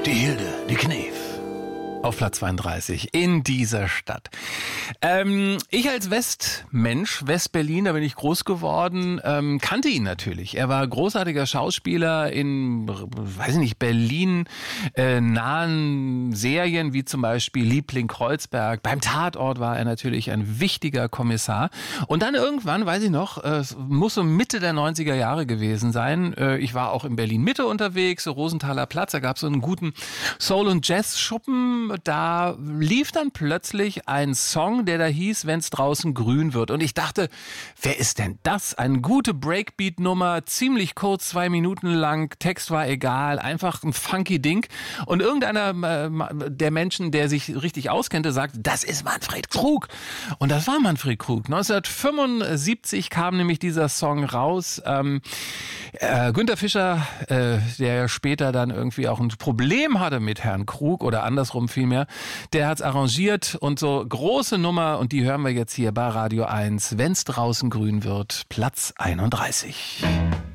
Die Hilde, die Knef. Auf Platz 32 in dieser Stadt. Ich als Westmensch, Westberlin, da bin ich groß geworden, kannte ihn natürlich. Er war großartiger Schauspieler in, weiß ich nicht, Berlin nahen Serien wie zum Beispiel Liebling Kreuzberg. Beim Tatort war er natürlich ein wichtiger Kommissar. Und dann irgendwann, weiß ich noch, es muss so Mitte der 90er Jahre gewesen sein. Ich war auch in Berlin Mitte unterwegs, so Rosenthaler Platz. Da gab es so einen guten Soul- und Jazz-Schuppen. Da lief dann plötzlich ein Song, der da hieß, wenn's draußen grün wird. Und ich dachte, wer ist denn das? Eine gute Breakbeat-Nummer, ziemlich kurz, 2 Minuten lang, Text war egal, einfach ein funky Ding. Und irgendeiner der Menschen, der sich richtig auskannte, sagt, das ist Manfred Krug. Und das war Manfred Krug. 1975 kam nämlich dieser Song raus. Günter Fischer, der später dann irgendwie auch ein Problem hatte mit Herrn Krug oder andersrum vielmehr, der hat's arrangiert und so große Nummer und die hören wir jetzt hier bei Radio 1, wenn's draußen grün wird, Platz 31.